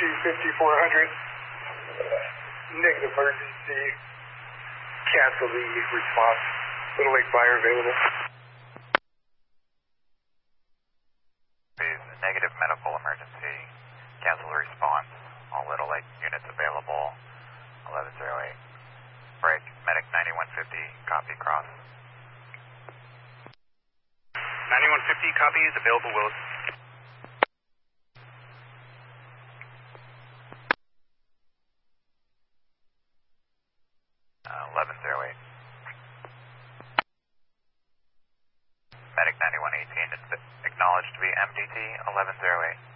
5400. Negative emergency. Cancel the response. Little Lake Fire available. Negative medical emergency. Cancel the response. All Little Lake units available. 1108. Break. Medic 9150. Copy cross. 9150 copy is available, Willis. Medic 9118 is acknowledged to be MDT 1108.